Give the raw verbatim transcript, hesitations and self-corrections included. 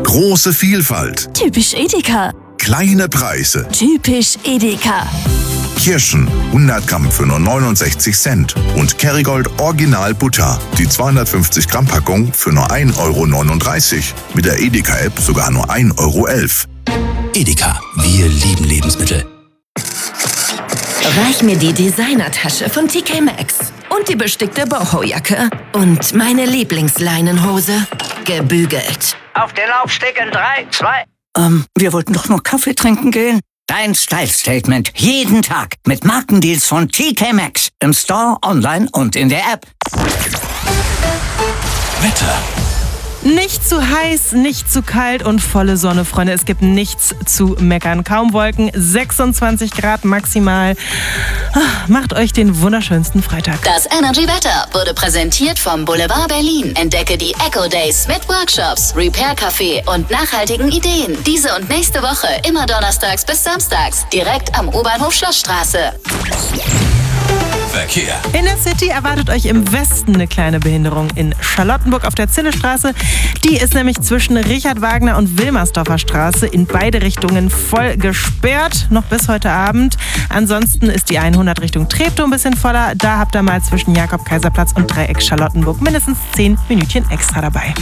Große Vielfalt. Typisch Edeka. Kleine Preise. Typisch Edeka. Kirschen hundert Gramm für nur neunundsechzig Cent und Kerrygold Original Butter, die zweihundertfünfzig Gramm Packung für nur ein Euro neununddreißig. Mit der Edeka-App sogar nur ein Euro elf. Edeka, wir lieben Lebensmittel. Reich mir die Designertasche von T K Maxx und die bestickte Boho-Jacke und meine Lieblingsleinenhose, gebügelt. Auf den Laufsteg in drei, zwei... Ähm, wir wollten doch noch Kaffee trinken gehen. Dein Style-Statement jeden Tag mit Markendeals von T K Maxx. Im Store, online und in der App. Wetter. Nicht zu heiß, nicht zu kalt und volle Sonne, Freunde. Es gibt nichts zu meckern. Kaum Wolken, sechsundzwanzig Grad maximal. Macht euch den wunderschönsten Freitag. Das Energy Wetter wurde präsentiert vom Boulevard Berlin. Entdecke die Eco Days mit Workshops, Repair Café und nachhaltigen Ideen. Diese und nächste Woche immer donnerstags bis samstags. Direkt am U-Bahnhof Schlossstraße. Verkehr. In der City erwartet euch im Westen eine kleine Behinderung in Charlottenburg auf der Zillestraße. Die ist nämlich zwischen Richard Wagner und Wilmersdorfer Straße in beide Richtungen voll gesperrt, noch bis heute Abend. Ansonsten ist die hundert Richtung Treptow ein bisschen voller. Da habt ihr mal zwischen Jakob-Kaiser-Platz und Dreieck Charlottenburg mindestens zehn Minütchen extra dabei.